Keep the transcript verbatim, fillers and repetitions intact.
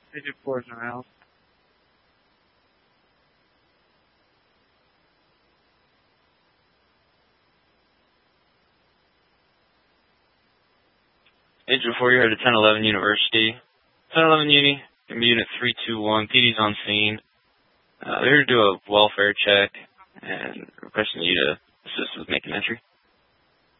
Agent four is in the house. Agent four, you're at ten eleven University. ten eleven Uni, can be Unit three two one, P D's on scene. Uh, they're here to do a welfare check and requesting you to assist with making entry.